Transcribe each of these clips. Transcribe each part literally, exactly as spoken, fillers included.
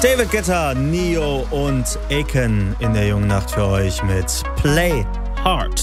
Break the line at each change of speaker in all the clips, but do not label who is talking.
David Guetta, Neo und Aiken in der jungen Nacht für euch mit Play Hard.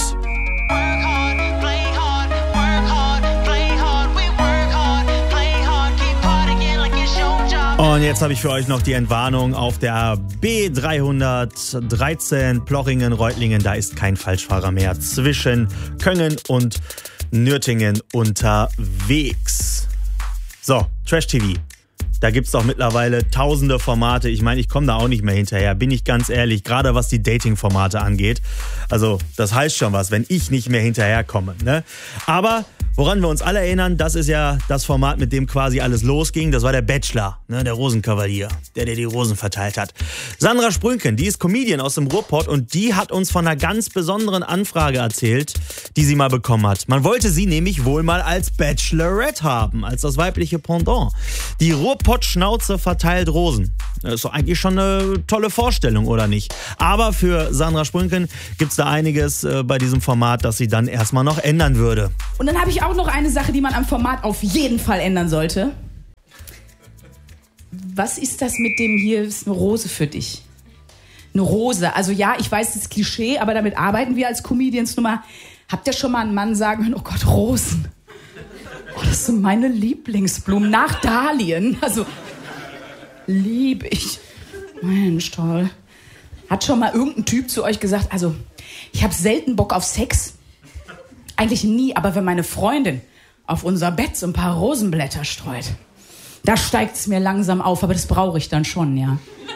Und jetzt habe ich für euch noch die Entwarnung auf der B dreihundertdreizehn Plochingen-Reutlingen. Da ist kein Falschfahrer mehr zwischen Köngen und Nürtingen unterwegs. So, Trash-T V. Da gibt's doch mittlerweile tausende Formate. Ich meine, ich komme da auch nicht mehr hinterher, bin ich ganz ehrlich. Gerade was die Dating-Formate angeht. Also, das heißt schon was, wenn ich nicht mehr hinterherkomme, ne? Aber woran wir uns alle erinnern, das ist ja das Format, mit dem quasi alles losging. Das war der Bachelor, ne, der Rosenkavalier, der, der die Rosen verteilt hat. Sandra Sprünken, die ist Comedian aus dem Ruhrpott und die hat uns von einer ganz besonderen Anfrage erzählt, die sie mal bekommen hat. Man wollte sie nämlich wohl mal als Bachelorette haben, als das weibliche Pendant. Die Ruhrpott-Schnauze verteilt Rosen. Das ist doch eigentlich schon eine tolle Vorstellung, oder nicht? Aber für Sandra Sprünken gibt's da einiges äh, bei diesem Format, das sie dann erstmal noch ändern würde.
Und dann habe ich auch noch eine Sache, die man am Format auf jeden Fall ändern sollte. Was ist das mit dem hier, ist eine Rose für dich? Eine Rose, also ja, ich weiß, das ist Klischee, aber damit arbeiten wir als Comedians nun mal. Habt ihr schon mal einen Mann sagen hören, oh Gott, Rosen. Oh, das sind meine Lieblingsblumen, nach Dahlien. Also, lieb ich. Mensch, toll. Hat schon mal irgendein Typ zu euch gesagt, also, ich habe selten Bock auf Sex. Eigentlich nie, aber wenn meine Freundin auf unser Bett so ein paar Rosenblätter streut, da steigt es mir langsam auf, aber das brauche ich dann schon, ja.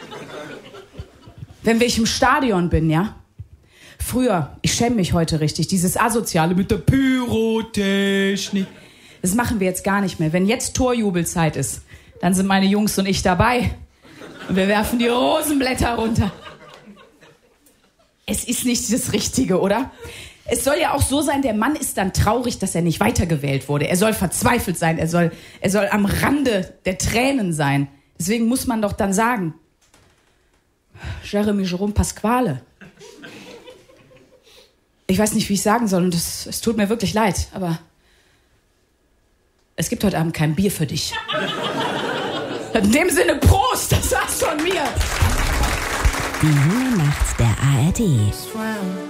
Wenn ich im Stadion bin, ja. Früher, ich schäme mich heute richtig, dieses Asoziale mit der Pyrotechnik. Das machen wir jetzt gar nicht mehr. Wenn jetzt Torjubelzeit ist, dann sind meine Jungs und ich dabei. Und wir werfen die Rosenblätter runter. Es ist nicht das Richtige, oder? Es soll ja auch so sein, der Mann ist dann traurig, dass er nicht weitergewählt wurde. Er soll verzweifelt sein, er soll, er soll am Rande der Tränen sein. Deswegen muss man doch dann sagen, Jeremy Jerome Pasquale. Ich weiß nicht, wie ich sagen soll und es, es tut mir wirklich leid, aber es gibt heute Abend kein Bier für dich. In dem Sinne, Prost, das war's von mir.
Die junge Nacht der A R D.